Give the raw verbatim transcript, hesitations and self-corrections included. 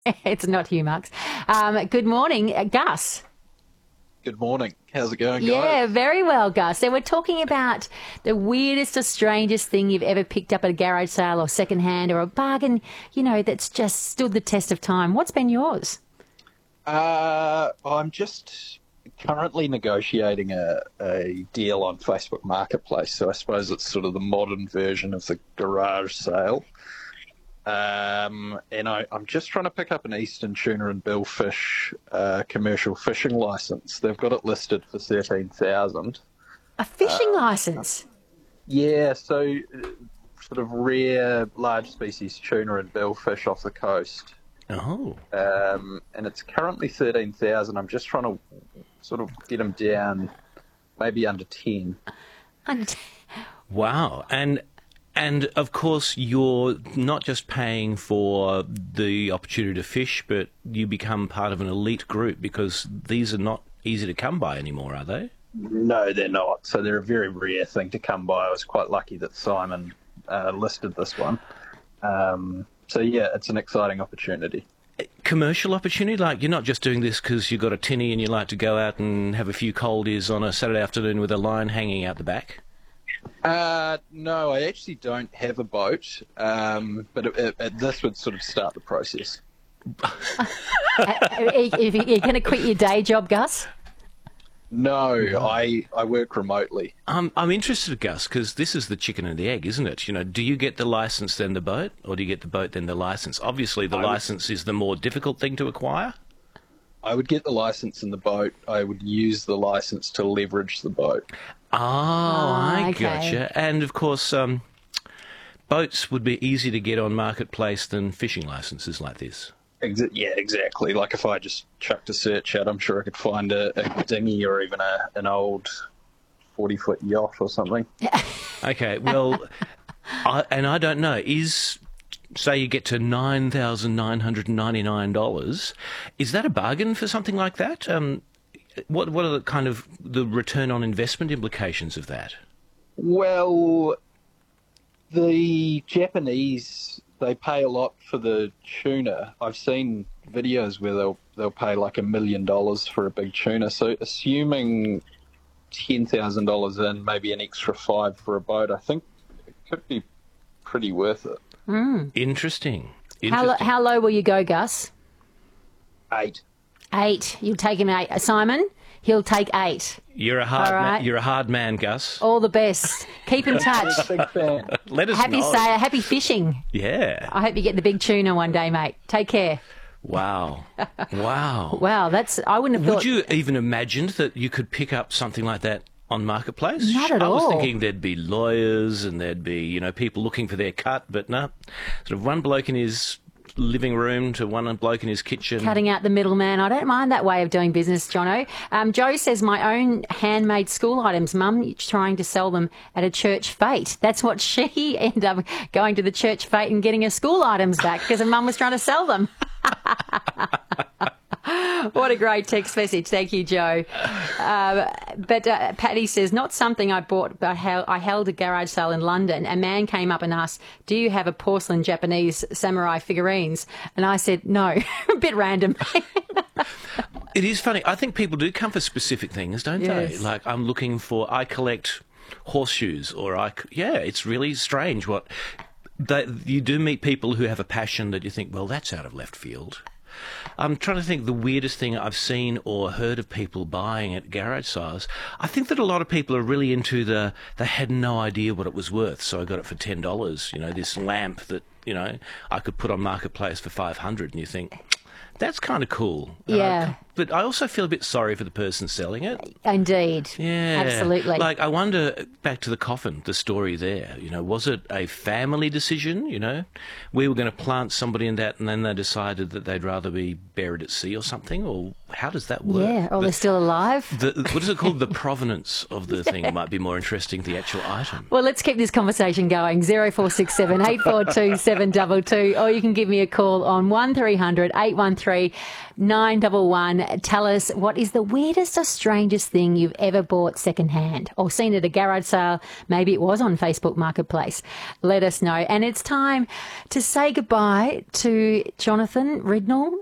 It's not Hugh Marks. Um, good morning, uh, Gus. Good morning. How's it going, guys? Yeah, very well, Gus. So we're talking about the weirdest or strangest thing you've ever picked up at a garage sale or secondhand or a bargain, you know, that's just stood the test of time. What's been yours? Uh, I'm just currently negotiating a, a deal on Facebook Marketplace, so I suppose it's sort of the modern version of the garage sale. Um, and I, I'm just trying to pick up an Eastern Tuna and Billfish uh, commercial fishing license. They've got it listed for thirteen thousand dollars. A fishing uh, license? Yeah, so uh, sort of rare, large species tuna and billfish off the coast. Oh. Um, and it's currently thirteen thousand dollars. I'm just trying to sort of get them down maybe under ten. And Wow. And and of course you're not just paying for the opportunity to fish, but you become part of an elite group because these are not easy to come by anymore, are they? No, they're not. So they're a very rare thing to come by. I was quite lucky that Simon uh, listed this one. Um, so yeah, it's an exciting opportunity. Commercial opportunity? Like, you're not just doing this because you've got a tinny and you like to go out and have a few coldies on a Saturday afternoon with a line hanging out the back? Uh, no, I actually don't have a boat, um, but it, it, it, this would sort of start the process. if you're going to quit your day job, Gus? No, I, I work remotely. Um, I'm interested, Gus, because this is the chicken and the egg, isn't it? You know, do you get the license then the boat, or do you get the boat then the license? Obviously, the I would, license is the more difficult thing to acquire. I would get the license in the boat. I would use the license to leverage the boat. Oh, Oh, I okay. gotcha. And of course, um, boats would be easier to get on Marketplace than fishing licenses like this. Exa- yeah, exactly. Like if I just chucked a search out, I'm sure I could find a, a dinghy or even a, an old forty-foot yacht or something. Okay, well, I, and I don't know, is, say you get to nine thousand nine hundred ninety-nine dollars, is that a bargain for something like that? Um, what what are the kind of the return on investment implications of that? Well, the Japanese, they pay a lot for the tuna. I've seen videos where they'll they'll pay like a million dollars for a big tuna. So assuming ten thousand dollars in, maybe an extra five for a boat, I think it could be pretty worth it. Mm. Interesting. How, lo- Interesting. how low will you go, Gus? Eight. Eight. You'll take him eight. Uh, Simon, he'll take eight. You're a hard All right. man, you're a hard man, Gus. All the best. Keep in touch. Big fan. Let us Happy know. say, happy fishing. Yeah. I hope you get the big tuna one day, mate. Take care. Wow. Wow. Wow, that's I wouldn't have thought. Would you even imagine that you could pick up something like that on Marketplace? Not at I was all. thinking there'd be lawyers and there'd be, you know, people looking for their cut, but no. Sort of one bloke in his living room to one bloke in his kitchen. Cutting out the middleman. I don't mind that way of doing business, Jono. Um, Joe says, my own handmade school items, Mum trying to sell them at a church fete. That's what she ended up going to the church fete and getting her school items back because her mum was trying to sell them. What a great text message. Thank you, Joe. Um, but uh, Patty says, not something I bought, but how I held a garage sale in London. A man came up and asked, do you have a porcelain Japanese samurai figurines? And I said, no. A bit random. It is funny. I think people do come for specific things, don't Yes. they? Like, I'm looking for, I collect horseshoes, or I, c- yeah, it's really strange what, they, you do meet people who have a passion that you think, well, that's out of left field. I'm trying to think the weirdest thing I've seen or heard of people buying at garage sales. I think that a lot of people are really into the, they had no idea what it was worth, so I got it for ten dollars, you know, this lamp that, you know, I could put on Marketplace for five hundred dollars, and you think, that's kind of cool. Yeah. Uh, but I also feel a bit sorry for the person selling it. Indeed. Yeah. Absolutely. Like, I wonder, back to the coffin, the story there, you know, was it a family decision, you know? We were going to plant somebody in that and then they decided that they'd rather be buried at sea or something? Or how does that work? Yeah, or The- they're still alive. the, what is it called? The provenance of the thing might be more interesting than the actual item. Well, let's keep this conversation going. zero four six seven, eight four two, seven two two, or you can give me a call on one three hundred, eight one three, nine one one. tell us what is the weirdest or strangest thing you've ever bought secondhand or seen at a garage sale. Maybe it was on Facebook Marketplace. Let us know. And it's time to say goodbye to Jonathan Ridnall.